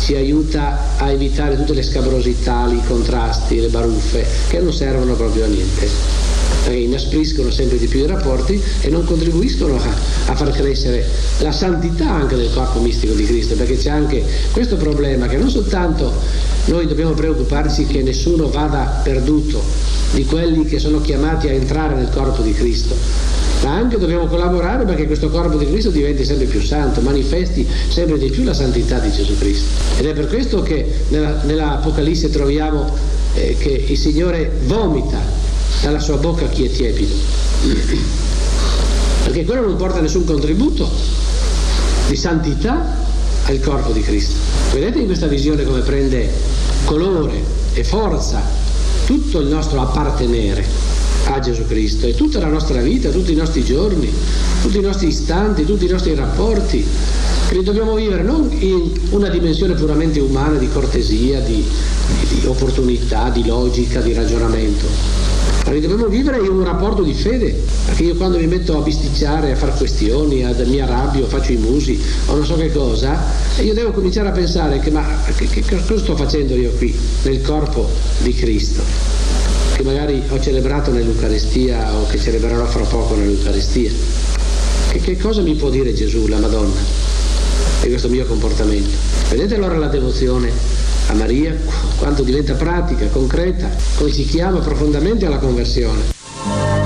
ci aiuta a evitare tutte le scabrosità, i contrasti, le baruffe, che non servono proprio a niente, perché inaspriscono sempre di più i rapporti e non contribuiscono a far crescere la santità anche del corpo mistico di Cristo, perché c'è anche questo problema, che non soltanto noi dobbiamo preoccuparci che nessuno vada perduto di quelli che sono chiamati a entrare nel corpo di Cristo, ma anche dobbiamo collaborare perché questo corpo di Cristo diventi sempre più santo, manifesti sempre di più la santità di Gesù Cristo. Ed è per questo che nell'Apocalisse troviamo che il Signore vomita dalla sua bocca chi è tiepido, perché quello non porta nessun contributo di santità al corpo di Cristo. Vedete in questa visione come prende colore e forza tutto il nostro appartenere a Gesù Cristo, e tutta la nostra vita, tutti i nostri giorni, tutti i nostri istanti, tutti i nostri rapporti, che li dobbiamo vivere non in una dimensione puramente umana di cortesia, di opportunità, di logica, di ragionamento, ma li dobbiamo vivere in un rapporto di fede, perché io quando mi metto a bisticciare, a fare questioni, mi arrabbio, faccio i musi o non so che cosa, e io devo cominciare a pensare che cosa sto facendo io qui nel corpo di Cristo, che magari ho celebrato nell'Eucaristia o che celebrerò fra poco nell'Eucaristia. Che cosa mi può dire Gesù, la Madonna, di questo mio comportamento? Vedete allora la devozione a Maria, quanto diventa pratica, concreta, come ci chiama profondamente alla conversione.